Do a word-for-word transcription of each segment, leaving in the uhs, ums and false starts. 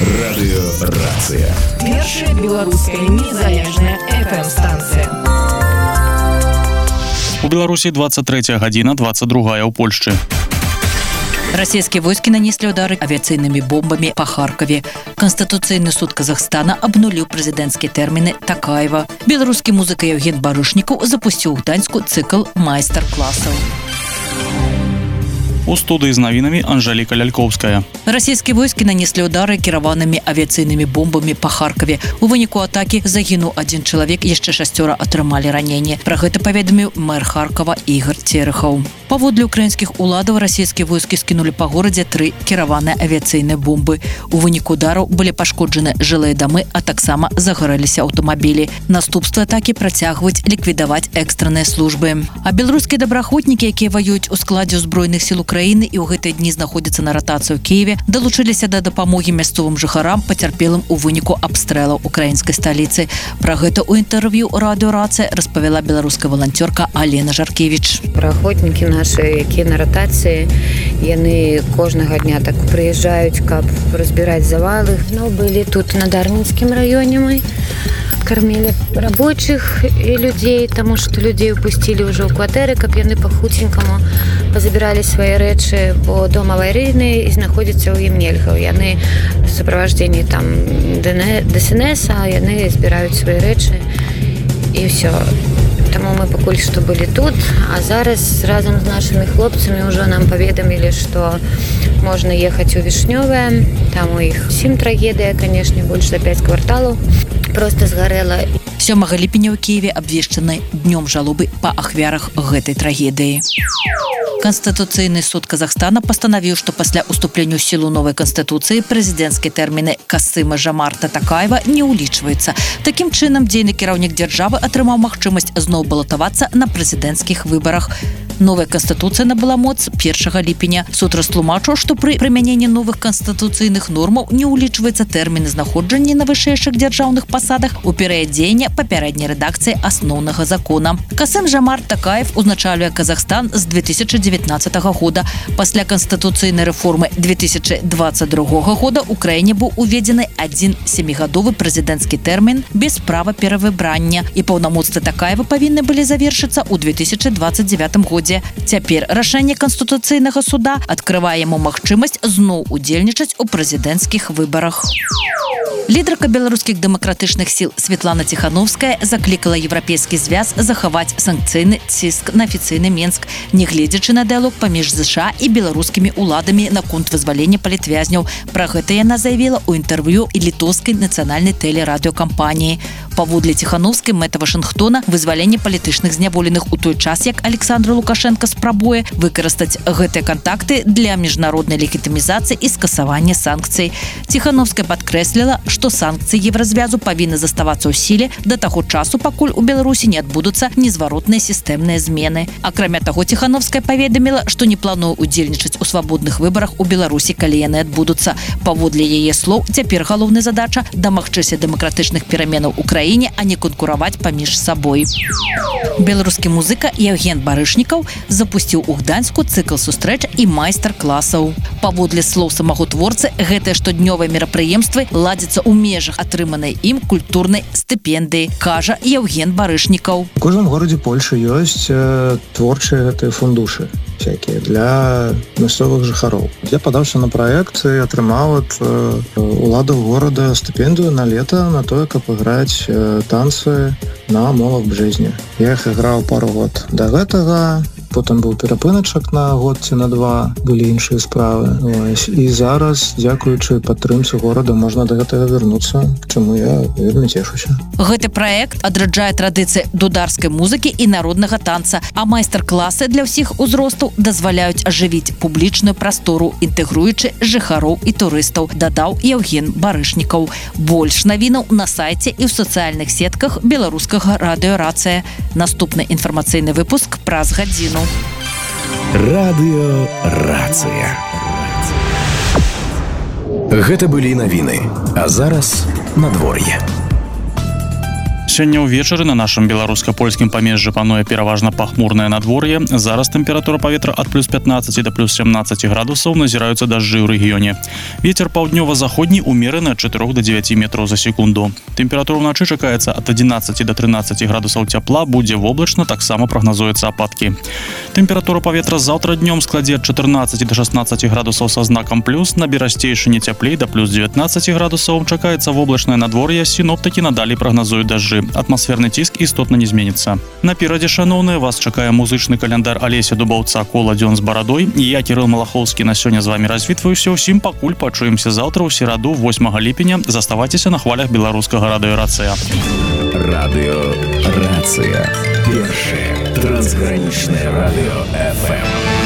Радыёрацыя. Першая беларуская незалежная эф эм-станцыя. У Беларусі двадцать третья гадзіна, двадцать другая ў Польшчы. Российские войски нанесли удары авиационными бомбами по Харькове. Конституционный суд Казахстана обнулил президентские термины Такаева. Белорусский музыка Евген Барышников запустил в Гданьску цикл майстер-классов. У студии з новинами Анжелика Ляльковская. Российские войски нанесли удары керованными авиационными бомбами по Харькове. У выніку атаки загинул один человек, еще шестеро атрымали ранения. Про это поведомил мэр Харькова Игорь Терехов. Паводле украинских уладов российские войски скинули по городе три керованные авиационные бомбы. У выніку удару были пошкоджены жилые дома, а таксама загорелись автомобили. Наступства атаки протягивать ликвидовать экстренные службы. А белорусские добраахвотники, которые воюют у складе Збройных сил Украины и у гэтыя дні знаходзяцца на ротацию в Киеве, долучились до допомоги мясцовым жыхарам, потерпелым у выніку обстрелов украинской столицы. Про это у интервью радиорация распавяла белорусская волонтерка Алена Жаркевич. Охотники наши, які на ротації, яны кожного дня так приїжджають, каб розбирати завали. Ну, были тут на Дарницком районе мы, кормили рабочих и людей, потому что людей упустили уже у квартиры, каб яны по-хутенькому позабирали свои речи, бо дом аварийный и находится у ім нельга. Яны в сопровождении там Дэ эс эн эс, а яны збирают свои речи и все. Тому мы покуль что были тут, а зараз разом с нашими хлопцами уже нам поведомили, что можно ехать у Вишневое. Там у их сім трагедия, конечно, больше за пять кварталов. Просто сгорела. сёмага ліпеня ў Киеве абвешчаны днём жалобы па ахвярах гэтай трагедыі. Конституционный суд Казахстана постановил, что после уступления в силу новой конституции президентские термины Касыма-Жомарта Такаева не улічваюцца. Таким чином, дзейны кіраўнік державы атрымаў магчымасць зноў балатавацца на президентских выборах. Новая конституция набыла моц першага ліпеня. Суд растлумачыў, што пры прымяненні новых конституцыйных нормаў не улічваецца тэрміны знаходжання на вышэйшых дзяржаўных пасадах у перыяд дзеяння папярэдняй рэдакцыі асноўнага закона. Касым-Жомарт Такаев узначальвае Казахстан з две тысячи девятнадцатого года. Пасля конституцыйнай рэформы две тысячи двадцать другого года у краіне быў уведзены адзін сямігадовы прэзідэнцкі тэрмін без права перавыбрання, і паўнамоцтвы Такаева павінны былі завершыцца ў две тысячи двадцать девятым годзе. Цяпер рашэнне Конституцыйнага суда адкрывае яму магчымасць зноў удзельнічаць у прэзідэнцкіх выбарах. Лідарка беларускіх дэмакратычных сіл Светлана Тихановская заклікала Еўрапейскі звяз захаваць санкцыйны ціск на афіцыйны Менск, нягледзячы на дыялог паміж ЗША і беларускімі уладамі наконт вызвалення палітвязняў. Пра гэта яна заявіла ў інтэрв'ю і літоўскай нацыянальнай тэлерадыёкампаніі. Паводле Тихановскай мэта Вашынгтона вызваленне палітычных зняволеных у той час, як Александр Лукашенко спрабуе выкарыстаць гэтыя кантакты для міжнароднай легітымізацыі і скасавання санкцый. Тихановская падкрэсліла, што санкцыі Еўразвязу павінны заставацца ў сіле да таго часу, пакуль у Беларусі не адбудуцца незваротныя сістэмныя змены. Акрамя таго, Тихановская паведаміла, што не плануе удзельнічаць у свабодных выбарах у Беларусі, калі яны адбудуцца. Паводле яе слоў, цяпер галоўная задача дамагчыся дэмакратычных пераменаў у краіне, а не канкураваць паміж сабой. Беларускі музыка Евген Барышников запусціў у Гданьску цыкл сустрэч і майстар-класаў. Паводле слоў самого творцы, гэтыя штоднёвыя мерапрыемствы ладзяцца ў межах атрыманай ім культурнай стыпендыі, кажа Евген Барышников. У кожным горадзе Польшы ёсць э, творчыя гэтыя фундушы всякие для мясцовых жыхароў. Я падаўся на праект і атрымаў ад э, уладаў горада стыпендыю на лета на тое, каб іграць э, танцы на мовах бжэзні. Я іх іграў пару год да гэтага, потым быў перапыначак на год ці на два, былі іншыя справы. Ось. І зараз, дзякуючы падтрымцы горада, можна да гэтага вярнуцца, чаму я вельмі цешуся. Гэты праект адраджае традыцыі дударскай музыкі і народнага танца, а майстар-класы для ўсіх узростаў дазваляюць ажывіць публічную прастору, інтэгруючы жыхароў і турыстаў, дадаў Евген Барышников. Больш навінаў на сайце і ў сацыяльных сетках беларускага радыёрацыя. Наступны інфармацыйны выпуск праз гадзіну. Радыёрацыя. Гэта былі навіны, а зараз надвор'е. Сёння ўвечары на нашым беларуска-польскім памежжы пануе пераважна пахмурнае надвор'е. Зараз тэмпература паветра ад плюс пятнаццаці да плюс сямнаццаці градусаў, назіраюцца дажджы ў рэгіёне. Вецер паўднёва-заходні ўмераны ад чатырох да дзевяці метраў за секунду. Тэмпература ўначы чакаецца ад адзінаццаці да трынаццаці градусаў цяпла, будзе воблачна, таксама прагназуецца ападкі. Тэмпература паветра заўтра днём складзе ад чатырнаццаці да шаснаццаці градусаў са знакам плюс, на берасцейшыне цяплей да плюс дзевятнаццаці градусаў, чакаецца воблачнае надвор'е, сіноптыкі надалей прагназуюць дажджы. Атмасферны ціск істотна не зменіцца. Наперадзе, шаноўныя, вас чакае музычны каляндар Алеся Дубаўца «Кола дзён з барадой». Я, Кірыл Малахоўскі, на сёння з вамі развітваюся. Усім пакуль пачуемся заўтра ў сераду восьмага ліпеня. Заставайцеся на хвалях беларускага радыё-рацыя. Радыё-рацыя. Першае трансгранічнае радыё эф эм.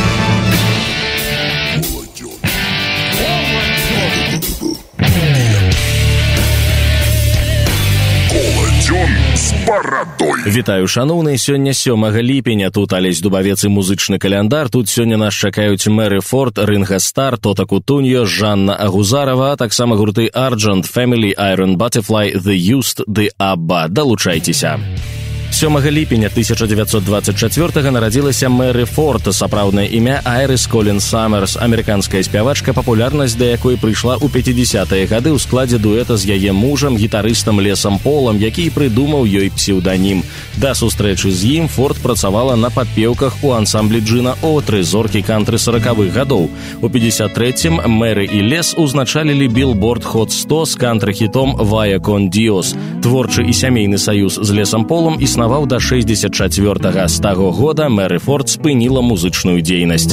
Вітаю, шаноўныя, сёння сёмага ліпеня. Тут Алесь Дубавец і музычны каляндар. Тут сёння нас чакаюць Мэри Форд, Ринго Стар, Тота Кутуньо, Жанна Агузарова, а таксама гурты Argent, Family, Iron Butterfly, The Used, The Abba. Далучайцеся. сёмага ліпеня тысяча дзевяцьсот дваццаць чацвёртага нарадзілася Мэри Форд, сапраўднае імя Айрыс Колін Саммерс, амерыканская спявачка, папулярнасць да якой прыйшла ў пяцідзясятыя гады ў складзе дуэта з яе мужам, гітарыстам Лесам Полам, які прыдумаў ёй псеўданім. Да сустрэчы з ім Форд працавала на падпеўках у ансамблі Джина Отры, зоркі кантры саракавых гадоў. У пятьдесят третьем Мэри і Лес узначалілі Billboard Hot сто з кантры-хітом «Vaya con Dios». Творчы і сямейны саюз з Лесам Полам існаваў да шэсцьдзесят чацвёртага. З таго года Мэри Форд спыніла музычную дзейнасць.